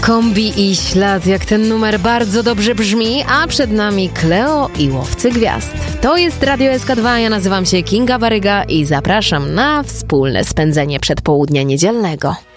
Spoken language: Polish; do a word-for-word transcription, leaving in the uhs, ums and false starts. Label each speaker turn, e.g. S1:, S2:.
S1: Kombi i Ślad, jak ten numer bardzo dobrze brzmi, a przed nami Kleo i Łowcy Gwiazd. To jest Radio S K dwa, ja nazywam się Kinga Baryga i zapraszam na wspólne spędzenie przedpołudnia niedzielnego.